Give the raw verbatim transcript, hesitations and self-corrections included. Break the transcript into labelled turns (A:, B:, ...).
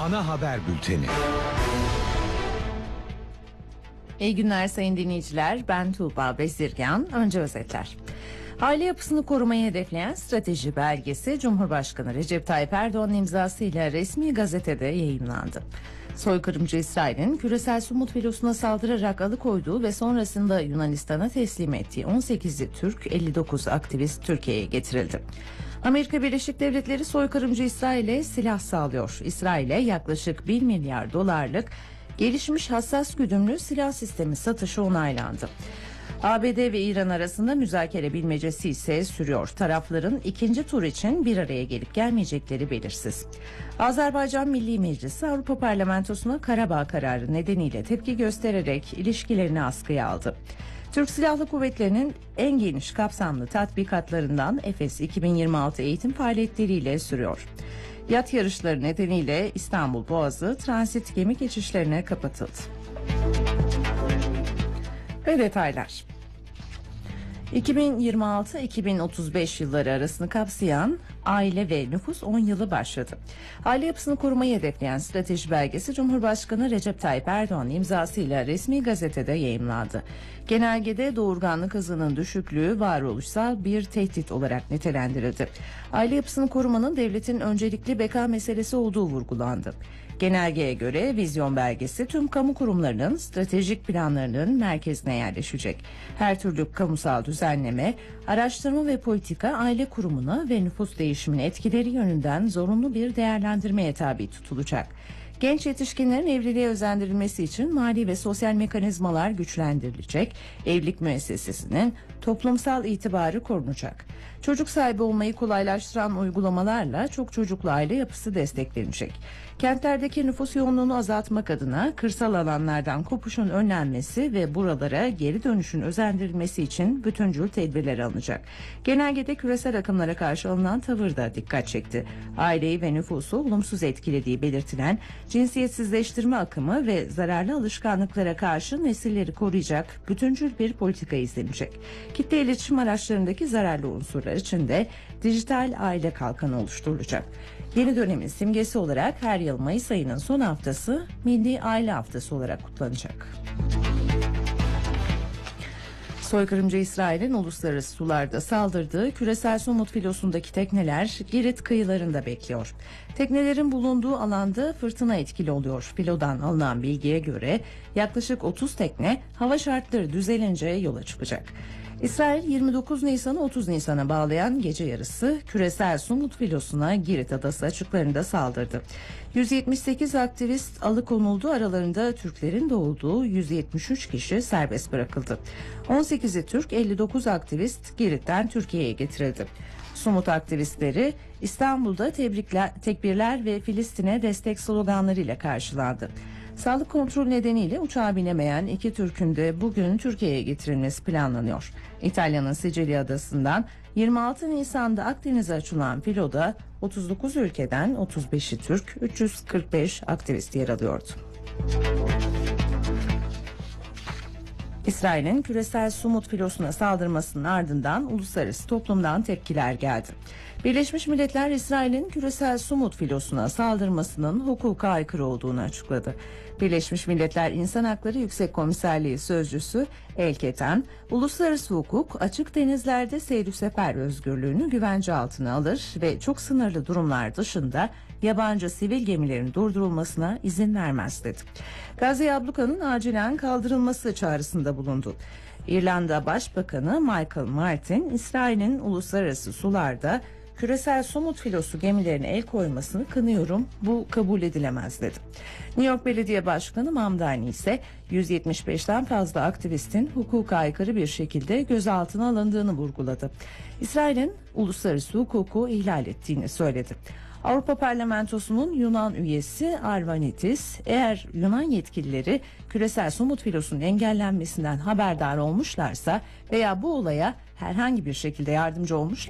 A: Ana haber bülteni.
B: İyi günler sayın dinleyiciler. Ben Tuğba Bezirgan. Önce özetler. Aile yapısını korumayı hedefleyen strateji belgesi Cumhurbaşkanı Recep Tayyip Erdoğan'ın imzasıyla resmi gazetede yayımlandı. Soykırımcı İsrail'in küresel somut filosuna saldırarak alıkoyduğu ve sonrasında Yunanistan'a teslim ettiği on sekizi Türk, elli dokuz aktivist Türkiye'ye getirildi. Amerika Birleşik Devletleri soykırımcı İsrail'e silah sağlıyor. İsrail'e yaklaşık bir milyar dolarlık gelişmiş hassas güdümlü silah sistemi satışı onaylandı. A B D ve İran arasında müzakere bilmecesi ise sürüyor. Tarafların ikinci tur için bir araya gelip gelmeyecekleri belirsiz. Azerbaycan Milli Meclisi Avrupa Parlamentosu'na Karabağ kararı nedeniyle tepki göstererek ilişkilerini askıya aldı. Türk Silahlı Kuvvetleri'nin en geniş kapsamlı tatbikatlarından Efes iki bin yirmi altı eğitim faaliyetleriyle sürüyor. Yat yarışları nedeniyle İstanbul Boğazı transit gemi geçişlerine kapatıldı. Ve detaylar. iki bin yirmi altı iki bin otuz beş yılları arasını kapsayan aile ve nüfus on yılı başladı. Aile yapısını korumayı hedefleyen strateji belgesi Cumhurbaşkanı Recep Tayyip Erdoğan'ın imzasıyla resmi gazetede yayımlandı. Genelgede doğurganlık hızının düşüklüğü varoluşsal bir tehdit olarak nitelendirildi. Aile yapısını korumanın devletin öncelikli beka meselesi olduğu vurgulandı. Genelgeye göre vizyon belgesi tüm kamu kurumlarının stratejik planlarının merkezine yerleşecek. Her türlü kamusal düzenleme, araştırma ve politika aile kurumuna ve nüfus değişiminin etkileri yönünden zorunlu bir değerlendirmeye tabi tutulacak. Genç yetişkinlerin evliliğe özendirilmesi için mali ve sosyal mekanizmalar güçlendirilecek, evlilik müessesesinin toplumsal itibarı korunacak. Çocuk sahibi olmayı kolaylaştıran uygulamalarla çok çocuklu aile yapısı desteklenecek. Kentlerdeki nüfus yoğunluğunu azaltmak adına kırsal alanlardan kopuşun önlenmesi ve buralara geri dönüşün özendirilmesi için bütüncül tedbirler alınacak. Genelgede küresel akımlara karşı alınan tavır da dikkat çekti. Aileyi ve nüfusu olumsuz etkilediği belirtilen cinsiyetsizleştirme akımı ve zararlı alışkanlıklara karşı nesilleri koruyacak bütüncül bir politika izlenecek. Kitle iletişim araçlarındaki zararlı unsurlar için de dijital aile kalkanı oluşturulacak. Yeni dönemin simgesi olarak her yıl Mayıs ayının son haftası Milli Aile Haftası olarak kutlanacak. Soykırımcı İsrail'in uluslararası sularda saldırdığı küresel somut filosundaki tekneler Girit kıyılarında bekliyor. Teknelerin bulunduğu alanda fırtına etkili oluyor. Filodan alınan bilgiye göre yaklaşık otuz tekne hava şartları düzelince yola çıkacak. İsrail yirmi dokuz Nisan'ı otuz Nisan'a bağlayan gece yarısı küresel somut filosuna Girit adası açıklarında saldırdı. yüz yetmiş sekiz aktivist alıkonuldu, aralarında Türklerin de olduğu yüz yetmiş üç kişi serbest bırakıldı. on sekizi Türk, elli dokuz aktivist Girit'ten Türkiye'ye getirildi. Sumut aktivistleri İstanbul'da tebrikler, tekbirler ve Filistin'e destek sloganlarıyla karşılandı. Sağlık kontrolü nedeniyle uçağa binemeyen iki Türk'ün de bugün Türkiye'ye getirilmesi planlanıyor. İtalya'nın Sicilya adasından yirmi altı Nisan'da Akdeniz'e açılan filoda otuz dokuz ülkeden otuz beşi Türk, üç yüz kırk beş aktivist yer alıyordu. İsrail'in küresel somut filosuna saldırmasının ardından uluslararası toplumdan tepkiler geldi. Birleşmiş Milletler İsrail'in küresel somut filosuna saldırmasının hukuka aykırı olduğunu açıkladı. Birleşmiş Milletler İnsan Hakları Yüksek Komiserliği Sözcüsü El Keten, uluslararası hukuk açık denizlerde seyir sefer özgürlüğünü güvence altına alır ve çok sınırlı durumlar dışında yabancı sivil gemilerin durdurulmasına izin vermez dedi. Gazze abluka'nın acilen kaldırılması çağrısında bulundu. İrlanda Başbakanı Michael Martin, İsrail'in uluslararası sularda küresel somut filosu gemilerine el koymasını kınıyorum, bu kabul edilemez dedi. New York Belediye Başkanı Mamdani ise yüz yetmiş beşten fazla aktivistin hukuka aykırı bir şekilde gözaltına alındığını vurguladı. İsrail'in uluslararası hukuku ihlal ettiğini söyledi. Avrupa Parlamentosu'nun Yunan üyesi Arvanitis, eğer Yunan yetkilileri küresel somut filosunun engellenmesinden haberdar olmuşlarsa veya bu olaya herhangi bir şekilde yardımcı olmuşlarsa